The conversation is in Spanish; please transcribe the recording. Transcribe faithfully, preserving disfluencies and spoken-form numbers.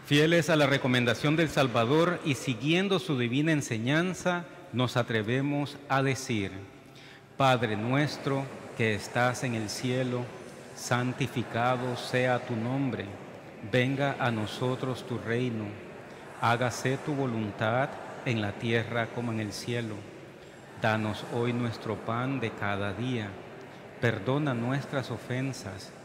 Fieles a la recomendación del Salvador y siguiendo su divina enseñanza, nos atrevemos a decir: Padre nuestro que estás en el cielo, santificado sea tu nombre. Venga a nosotros tu reino. Hágase tu voluntad en la tierra como en el cielo. Danos hoy nuestro pan de cada día. Perdona nuestras ofensas,